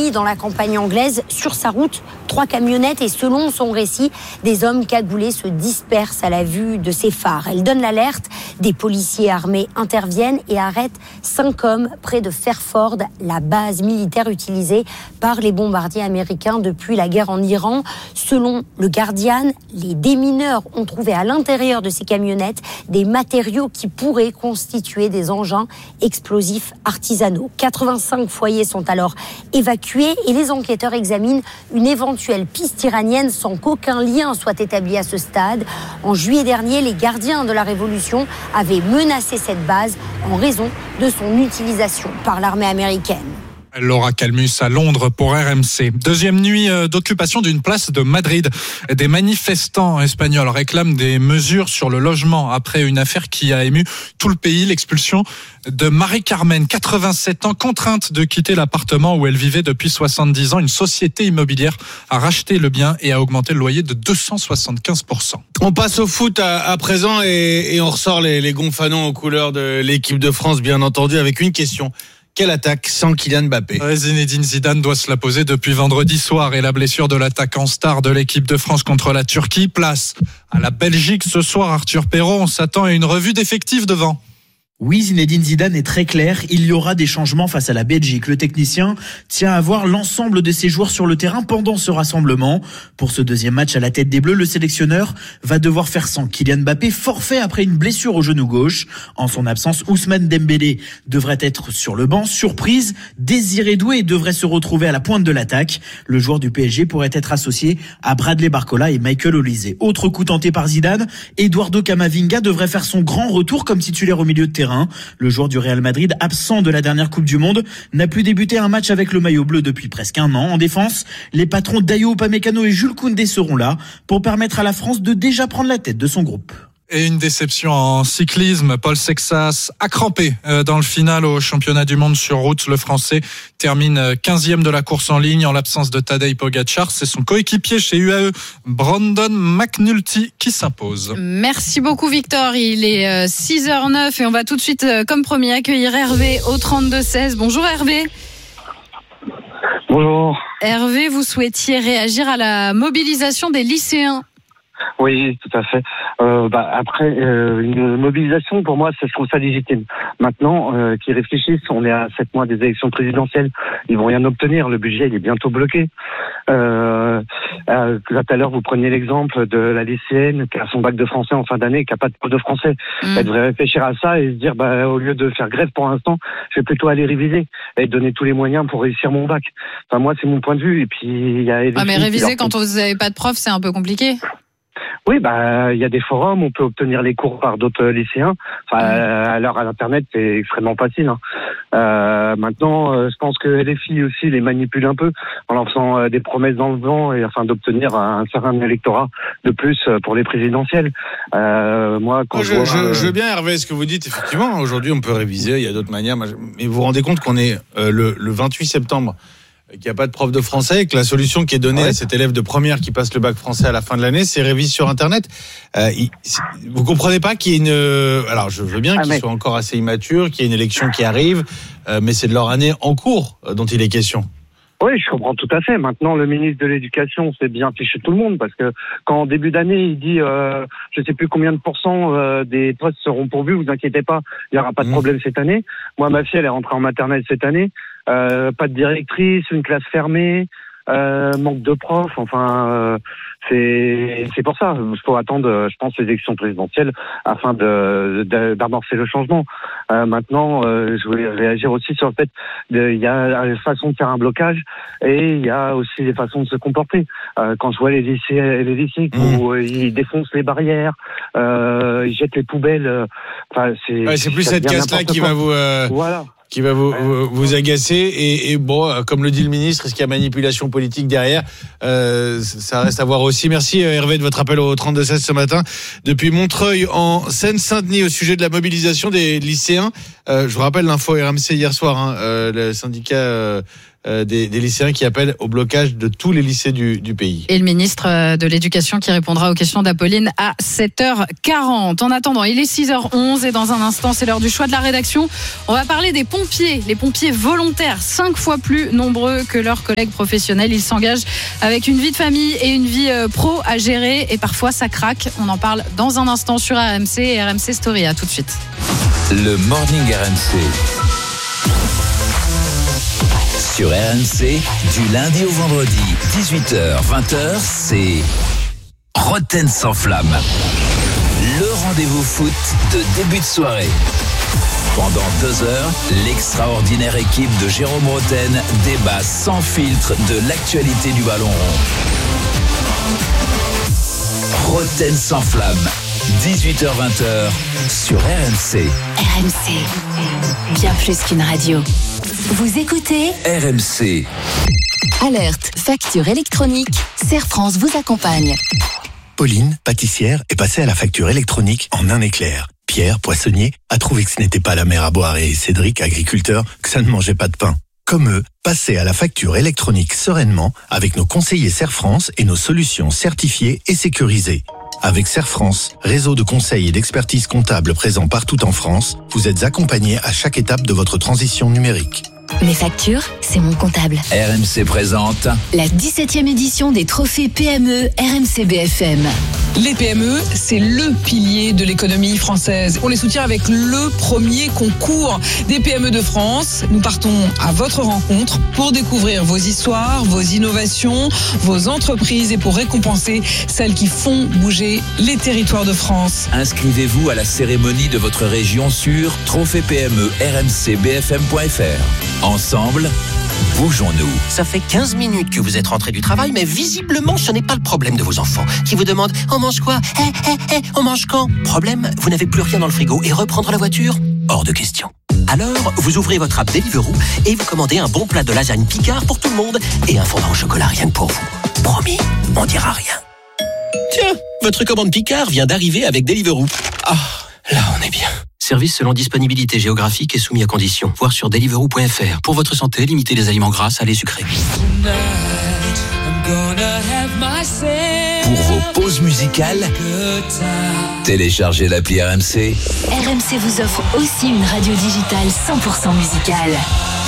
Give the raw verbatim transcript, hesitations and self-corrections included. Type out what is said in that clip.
nuit dans la campagne anglaise. Sur sa route, trois camionnettes et selon son récit, des hommes cagoulés se dispersent à la vue de ses phares. Elle donne l'alerte, des policiers armés interviennent et arrêtent cinq hommes près de Fairford, la base militaire utilisée par les bombardiers américains depuis la guerre en Iran. Selon le Guardian, les démineurs ont trouvé à l'intérieur de ces camionnettes des matériaux qui pourraient constituer des engins explosifs artisanaux. quatre-vingt-cinq foyers sont alors évacués et les enquêteurs examinent une éventuelle piste iranienne sans qu'aucun lien soit établi à ce stade. En juillet dernier, les gardiens de la Révolution avaient menacé cette base en raison de son utilisation par l'armée américaine. Laura Calmus à Londres pour R M C. Deuxième nuit d'occupation d'une place de Madrid. Des manifestants espagnols réclament des mesures sur le logement après une affaire qui a ému tout le pays. L'expulsion de Marie-Carmen, quatre-vingt-sept ans, contrainte de quitter l'appartement où elle vivait depuis soixante-dix ans. Une société immobilière a racheté le bien et a augmenté le loyer de deux cent soixante-quinze pour cent. On passe au foot à, à présent et, et on ressort les, les gonfalons aux couleurs de l'équipe de France, bien entendu, avec une question. Quelle attaque sans Kylian Mbappé ? Zinedine Zidane doit se la poser depuis vendredi soir et la blessure de l'attaquant star de l'équipe de France contre la Turquie. Place à la Belgique ce soir, Arthur Perrault. On s'attend à une revue d'effectifs devant. Oui, Zinedine Zidane est très clair, il y aura des changements face à la Belgique. Le technicien tient à voir l'ensemble de ses joueurs sur le terrain pendant ce rassemblement. Pour ce deuxième match à la tête des Bleus, le sélectionneur va devoir faire sans Kylian Mbappé, forfait après une blessure au genou gauche. En son absence, Ousmane Dembélé devrait être sur le banc. Surprise, Désiré Doué devrait se retrouver à la pointe de l'attaque. Le joueur du P S G pourrait être associé à Bradley Barcola et Michael Olise. Autre coup tenté par Zidane, Eduardo Camavinga devrait faire son grand retour comme titulaire au milieu de terrain. Le joueur du Real Madrid, absent de la dernière Coupe du Monde, n'a plus débuté un match avec le maillot bleu depuis presque un an. En défense, les patrons Dayo Upamecano et Jules Koundé seront là pour permettre à la France de déjà prendre la tête de son groupe. Et une déception en cyclisme, Paul Sexas a crampé dans le final au championnat du monde sur route. Le Français termine quinzième de la course en ligne en l'absence de Tadej Pogačar. C'est son coéquipier chez U A E, Brandon McNulty, qui s'impose. Merci beaucoup Victor, il est six heures neuf et on va tout de suite, comme promis, accueillir Hervé au trente-deux seize. Bonjour Hervé. Bonjour. Hervé, vous souhaitiez réagir à la mobilisation des lycéens. Oui, tout à fait. Euh, bah, après, euh, une mobilisation, pour moi, je trouve ça légitime. Maintenant, euh, qu'ils réfléchissent, on est à sept mois des élections présidentielles, ils vont rien obtenir, le budget il est bientôt bloqué. Euh, euh, tout à l'heure, vous preniez l'exemple de la lycéenne qui a son bac de français en fin d'année et qui n'a pas de prof de français. Mmh. Elle devrait réfléchir à ça et se dire, bah, au lieu de faire grève pour l'instant, je vais plutôt aller réviser et donner tous les moyens pour réussir mon bac. Enfin, moi, c'est mon point de vue. Et puis, il y a... Ah, mais réviser quand vous n'avez pas de prof, c'est un peu compliqué. Oui, bah, il y a des forums, on peut obtenir les cours par d'autres lycéens. Enfin, mmh. à l'heure à l'internet, c'est extrêmement facile. Hein. Euh, maintenant, euh, je pense que L F I aussi les manipule un peu en leur faisant euh, des promesses dans le vent et afin d'obtenir un certain électorat de plus pour les présidentielles. Euh, moi, quand je, je, vois, je, euh... je veux bien, Hervé, ce que vous dites. Effectivement, aujourd'hui, on peut réviser. Il y a d'autres manières. Mais vous vous rendez compte qu'on est euh, le, le vingt-huit septembre. Qu'il n'y a pas de prof de français et que la solution qui est donnée ouais. à cet élève de première qui passe le bac français à la fin de l'année, c'est révise sur Internet. Euh, il, vous comprenez pas qu'il y ait une... Alors, je veux bien ah, qu'il mais... soit encore assez immature, qu'il y ait une élection qui arrive, euh, mais c'est de leur année en cours dont il est question. Oui, je comprends tout à fait. Maintenant, le ministre de l'Éducation s'est bien fichu de tout le monde parce que quand en début d'année, il dit euh, je ne sais plus combien de pourcents euh, des postes seront pourvus, vous inquiétez pas, il n'y aura pas de problème mmh. cette année. Moi, ma fille, elle est rentrée en maternelle cette année. Euh, pas de directrice, une classe fermée, euh, manque de profs, enfin euh, c'est c'est pour ça. Il faut attendre, je pense, les élections présidentielles afin de, de d'amorcer le changement. Euh, maintenant, euh, je voulais réagir aussi sur le fait qu'il y a une façon de faire un blocage et il y a aussi des façons de se comporter. Euh, quand je vois les lycées, les lycées mmh. où euh, ils défoncent les barrières, euh, ils jettent les poubelles. Enfin, c'est ouais, c'est plus cette casse-là qui va vous. Euh... Voilà. qui va vous, vous, vous agacer et, et bon, comme le dit le ministre, est-ce qu'il y a manipulation politique derrière, euh, ça reste à voir aussi. Merci Hervé de votre appel au trente-deux seize ce matin depuis Montreuil en Seine-Saint-Denis au sujet de la mobilisation des lycéens. Euh, je vous rappelle l'info R M C hier soir, hein, euh, le syndicat euh, euh, des, des lycéens qui appellent au blocage de tous les lycées du, du pays. Et le ministre de l'Éducation qui répondra aux questions d'Apolline à sept heures quarante. En attendant, il est six heures onze et dans un instant, c'est l'heure du choix de la rédaction. On va parler des pompiers, les pompiers volontaires, cinq fois plus nombreux que leurs collègues professionnels. Ils s'engagent avec une vie de famille et une vie pro à gérer et parfois ça craque. On en parle dans un instant sur R M C et R M C Story. À tout de suite. Le Morning R M C. Sur R M C, du lundi au vendredi, dix-huit heures vingt heures, c'est Roten sans flamme. Le rendez-vous foot de début de soirée. Pendant deux heures, l'extraordinaire équipe de Jérôme Roten débat sans filtre de l'actualité du ballon rond. Roten sans flamme, dix-huit heures vingt heures, sur R M C. R M C, bien plus qu'une radio. Vous écoutez R M C. Alerte, facture électronique, Serre France vous accompagne. Pauline, pâtissière, est passée à la facture électronique en un éclair. Pierre, poissonnier, a trouvé que ce n'était pas la mer à boire et Cédric, agriculteur, que ça ne mangeait pas de pain. Comme eux, passez à la facture électronique sereinement avec nos conseillers Serre France et nos solutions certifiées et sécurisées. Avec Serre France, réseau de conseils et d'expertise comptable présent partout en France, vous êtes accompagnés à chaque étape de votre transition numérique. Mes factures, c'est mon comptable. R M C présente la dix-septième édition des trophées P M E R M C B F M. Les P M E, c'est le pilier de l'économie française. On les soutient avec le premier concours des P M E de France. Nous partons à votre rencontre pour découvrir vos histoires, vos innovations, vos entreprises et pour récompenser celles qui font bouger les territoires de France. Inscrivez-vous à la cérémonie de votre région sur trophée P M E R M C B F M point F R. Ensemble, bougeons-nous. Ça fait quinze minutes que vous êtes rentré du travail, mais visiblement, ce n'est pas le problème de vos enfants qui vous demandent « On mange quoi ? Eh, eh, eh, on mange quand ?» Problème, vous n'avez plus rien dans le frigo et reprendre la voiture ? Hors de question. Alors, vous ouvrez votre app Deliveroo et vous commandez un bon plat de lasagne Picard pour tout le monde et un fondant au chocolat rien que pour vous. Promis, on dira rien. Tiens, votre commande Picard vient d'arriver avec Deliveroo. Ah, là on est bien. Service selon disponibilité géographique et soumis à conditions. Voir sur deliveroo point F R. Pour votre santé, limitez les aliments gras, salés, sucrés. Pour vos pauses musicales, téléchargez l'appli R M C. R M C vous offre aussi une radio digitale cent pour cent musicale.